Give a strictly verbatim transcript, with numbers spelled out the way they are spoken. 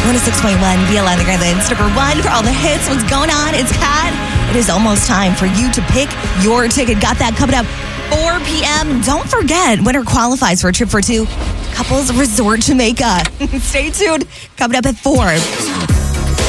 one oh six point one B L N The Grandlands, number one for all the hits. What's going on? It's Kat. It is almost time for you to pick your ticket. Got that coming up four p.m. Don't forget, winner qualifies for a trip for two. Couples Resort Jamaica. Stay tuned. Coming up at four.